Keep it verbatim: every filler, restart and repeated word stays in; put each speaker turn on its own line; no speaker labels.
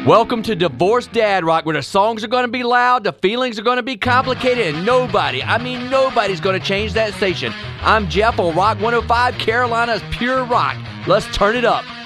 Welcome to Divorced Dad Rock, where the songs are going to be loud, the feelings are going to be complicated, and nobody, I mean nobody's going to change that station. I'm Jeff on Rock one oh five, Carolina's Pure Rock. Let's turn it up.